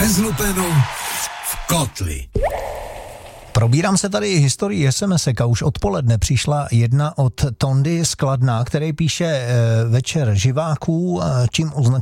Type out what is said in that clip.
bez lupenu v kotli. Probírám se tady historii SMS-ek a už odpoledne přišla jedna od Tondy z Kladna, který píše večer živáků, čím označuje